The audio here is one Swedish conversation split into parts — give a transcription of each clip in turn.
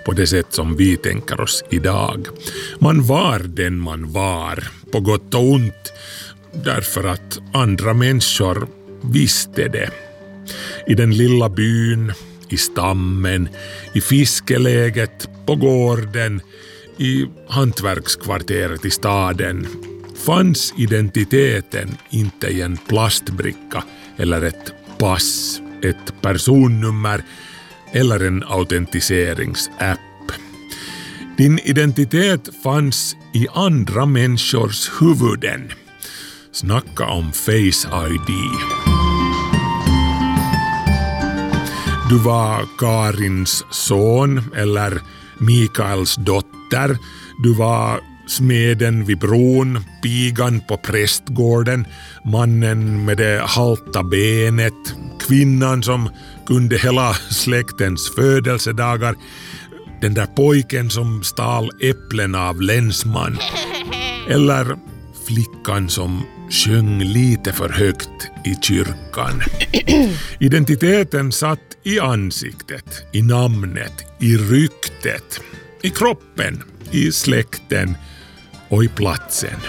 på det sätt som vi tänker oss idag. Man var den man var, på gott och ont, därför att andra människor visste det. I den lilla byn, i stammen, i fiskeläget, på gården, i hantverkskvarteret i staden fanns identiteten inte i en plastbricka eller ett pass, ett personnummer eller en autentiseringsapp. Din identitet fanns i andra människors huvuden. Snacka om Face ID. Du var Karins son eller Mikaels dotter. Du var smeden vid bron, pigan på prästgården, mannen med det halta benet, kvinnan som kunde hela släktens födelsedagar, den där pojken som stal äpplen av länsman, eller flickan som sjöng lite för högt i kyrkan. Identiteten satt i ansiktet, i namnet, i ryktet, i kroppen, i släkten och i platsen.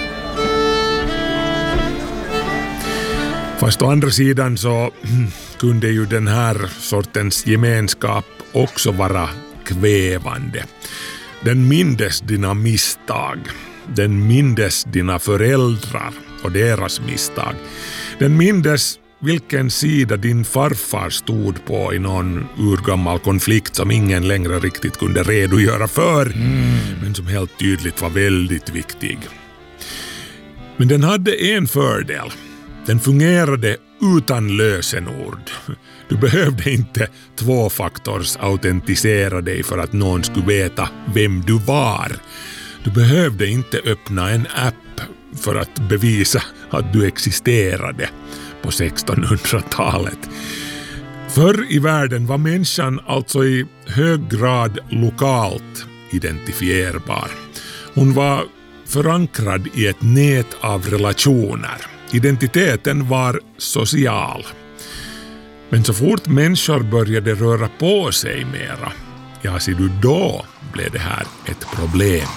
Fast å andra sidan så kunde ju den här sortens gemenskap också vara kvävande. Den mindes dina misstag. Den mindes dina föräldrar och deras misstag. Den mindes vilken sida din farfar stod på i någon urgammal konflikt som ingen längre riktigt kunde redogöra för, men som helt tydligt var väldigt viktig. Men den hade en fördel. Den fungerade utan lösenord. Du behövde inte tvåfaktors-autentisera dig för att någon skulle veta vem du var. Du behövde inte öppna en app för att bevisa att du existerade på 1600-talet. Förr i världen var människan alltså i hög grad lokalt identifierbar. Hon var förankrad i ett nät av relationer. Identiteten var social. Men så fort människor började röra på sig mera, ja, ser du, då blev det här ett problem.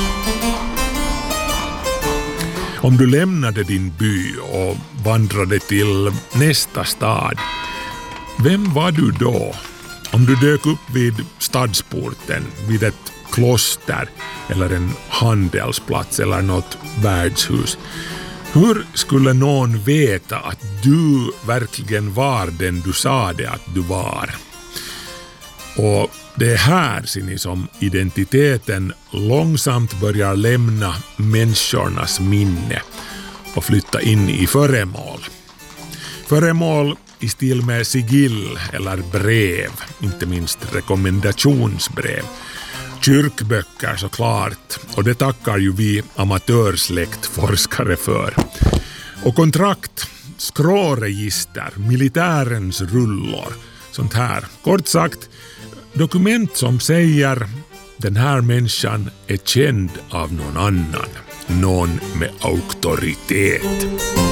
Om du lämnade din by och vandrade till nästa stad, vem var du då? Om du dök upp vid stadsporten, vid ett kloster eller en handelsplats eller något värdshus, hur skulle någon veta att du verkligen var den du sade att du var? Och det är här, ser ni, som identiteten långsamt börjar lämna människornas minne och flytta in i föremål. Föremål i stil med sigill eller brev, inte minst rekommendationsbrev. Kyrkböcker såklart, och det tackar ju vi amatörsläktforskare för. Och kontrakt, skråregister, militärens rullor, sånt här. Kort sagt, dokument som säger den här människan är känd av någon annan, någon med auktoritet.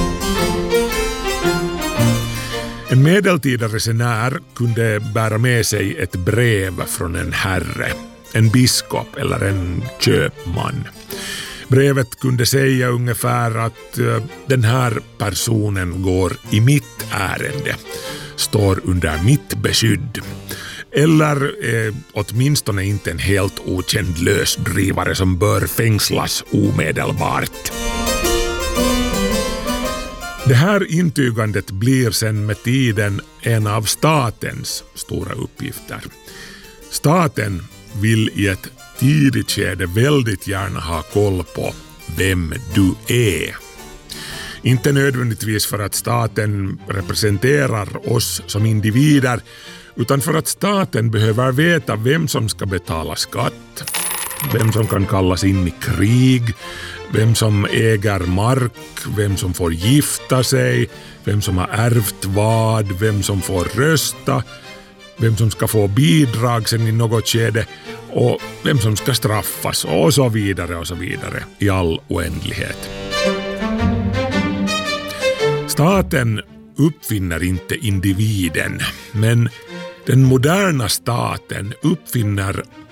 En medeltida resenär kunde bära med sig ett brev från en herre, en biskop eller en köpman. Brevet kunde säga ungefär att den här personen går i mitt ärende, står under mitt beskydd. Eller åtminstone inte en helt okänd lösdrivare som bör fängslas omedelbart. Det här intygandet blir sen med tiden en av statens stora uppgifter. Staten vill i ett tidigt skede väldigt gärna ha koll på vem du är. Inte nödvändigtvis för att staten representerar oss som individer, utan för att staten behöver veta vem som ska betala skatt, vem som kan kallas in i krig, vem som äger mark, vem som får gifta sig, vem som har ärvt vad, vem som får rösta, vem som ska få bidrag sen i något skede och vem som ska straffas och så vidare i all oändlighet. Staten uppfinner inte individen, men den moderna staten uppfinner